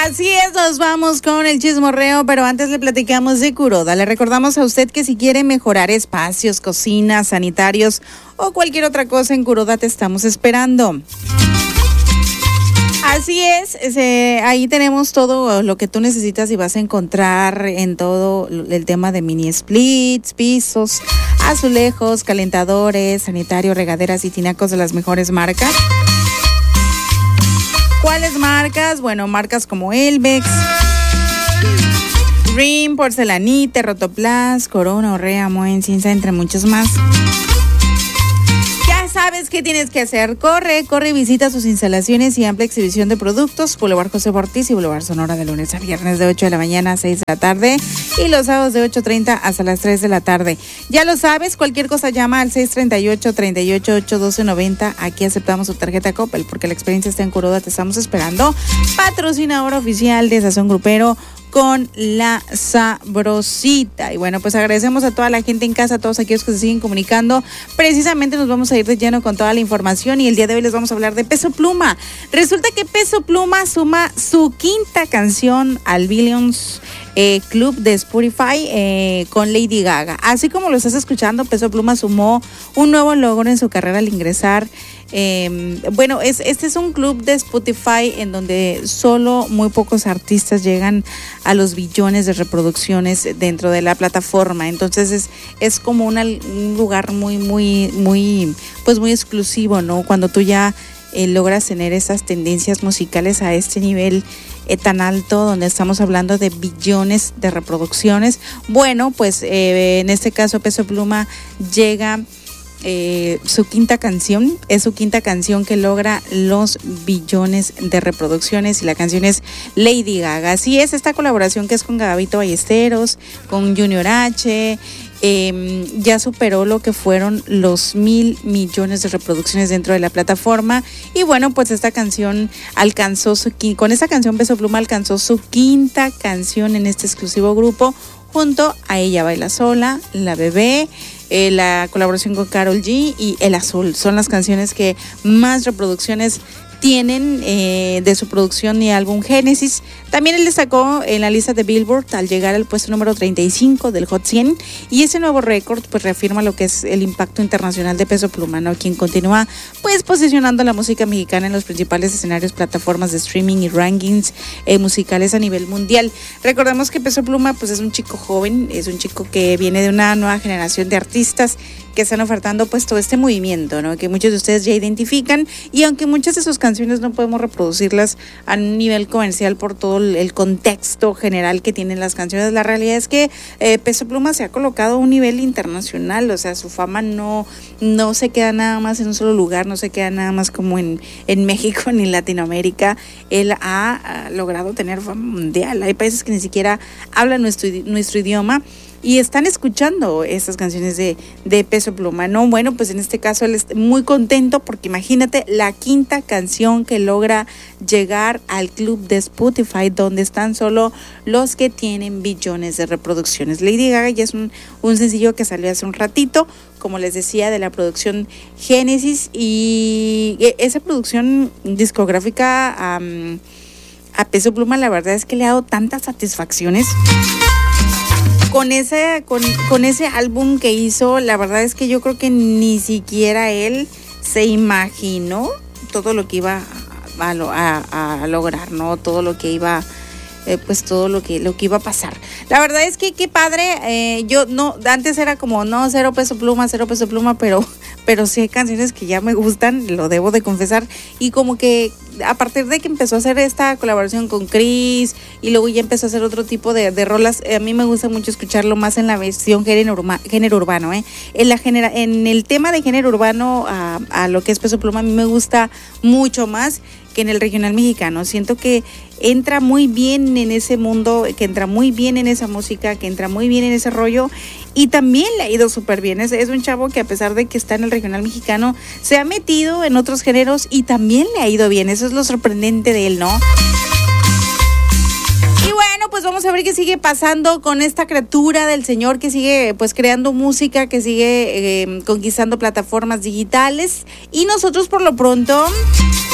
Así es, nos vamos con el chismorreo, pero antes le platicamos de Kuroda. Le recordamos a usted que si quiere mejorar espacios, cocinas, sanitarios o cualquier otra cosa, en Kuroda te estamos esperando. Así es, ahí tenemos todo lo que tú necesitas y vas a encontrar en todo el tema de mini splits, pisos, azulejos, calentadores, sanitarios, regaderas y tinacos de las mejores marcas. ¿Cuáles marcas? Bueno, marcas como Elvex, Rim, Porcelanite, Rotoplas, Corona, Orrea, Moen, Cinza, entre muchos más. ¿Sabes qué tienes que hacer? Corre y visita sus instalaciones y amplia exhibición de productos. Boulevard José Ortiz y Boulevard Sonora, de lunes a viernes de 8 de la mañana a 6 de la tarde y los sábados de 8:30 hasta las 3 de la tarde. Ya lo sabes, cualquier cosa llama al 638-388-1290. Aquí aceptamos su tarjeta Coppel porque la experiencia está en Kuroda. Te estamos esperando. Patrocinador oficial de Sazón Grupero con la Sabrosita. Y bueno, pues agradecemos a toda la gente en casa, a todos aquellos que se siguen comunicando. Precisamente nos vamos a ir de lleno con toda la información y el día de hoy les vamos a hablar de Peso Pluma. Resulta que Peso Pluma suma su quinta canción al Billions Club de Spotify con Lady Gaga. Así como lo estás escuchando, Peso Pluma sumó un nuevo logro en su carrera al ingresar. Este es un club de Spotify en donde solo muy pocos artistas llegan a los billones de reproducciones dentro de la plataforma. Entonces es como un lugar muy exclusivo, ¿no? Cuando tú ya logras tener esas tendencias musicales a este nivel tan alto, donde estamos hablando de billones de reproducciones. Bueno, pues en este caso Peso Pluma llega su quinta canción, es su quinta canción que logra los billones de reproducciones y la canción es Lady Gaga. Así es, esta colaboración que es con Gabito Ballesteros, con Junior H, ya superó lo que fueron los 1,000 millones de reproducciones dentro de la plataforma. Y bueno, pues esta canción con esta canción Peso Pluma alcanzó su quinta canción en este exclusivo grupo, junto a Ella Baila Sola, La Bebé, la colaboración con Karol G y El Azul. Son las canciones que más reproducciones tienen de su producción y álbum Génesis. También él destacó en la lista de Billboard al llegar al puesto número 35 del Hot 100, y ese nuevo récord pues reafirma lo que es el impacto internacional de Peso Pluma, ¿no? Quien continúa pues posicionando la música mexicana en los principales escenarios, plataformas de streaming y rankings musicales a nivel mundial. Recordemos que Peso Pluma pues es un chico joven, es un chico que viene de una nueva generación de artistas que están ofertando pues todo este movimiento, ¿no? Que muchos de ustedes ya identifican, y aunque muchas de sus canciones no podemos reproducirlas a un nivel comercial por todo el contexto general que tienen las canciones, la realidad es que Peso Pluma se ha colocado a un nivel internacional. O sea, su fama no se queda nada más en un solo lugar, no se queda nada más como en México ni en Latinoamérica. Él ha logrado tener fama mundial. Hay países que ni siquiera hablan nuestro idioma y están escuchando estas canciones de Peso Pluma, ¿no? Bueno, pues en este caso él está muy contento porque imagínate, la quinta canción que logra llegar al club de Spotify, donde están solo los que tienen billones de reproducciones. Lady Gaga ya es un sencillo que salió hace un ratito, como les decía, de la producción Génesis, y esa producción discográfica a Peso Pluma la verdad es que le ha dado tantas satisfacciones. Con ese álbum que hizo, la verdad es que yo creo que ni siquiera él se imaginó todo lo que iba a lograr, ¿no? Todo lo que iba, todo lo que iba a pasar. La verdad es que qué padre. Yo no, antes era como no, cero Peso Pluma, pero sí hay canciones que ya me gustan, lo debo de confesar, y como que a partir de que empezó a hacer esta colaboración con Chris y luego ya empezó a hacer otro tipo de rolas, a mí me gusta mucho escucharlo más en la versión género urbano, en el tema de género urbano a lo que es Peso Pluma, a mí me gusta mucho más que en el regional mexicano. Siento que entra muy bien en ese mundo, que entra muy bien en esa música, que entra muy bien en ese rollo, y también le ha ido súper bien. Es un chavo que a pesar de que está en el regional mexicano, se ha metido en otros géneros y también le ha ido bien. Eso es lo sorprendente de él, ¿no? Y bueno, pues vamos a ver qué sigue pasando con esta criatura del Señor, que sigue pues creando música, que sigue conquistando plataformas digitales, y nosotros por lo pronto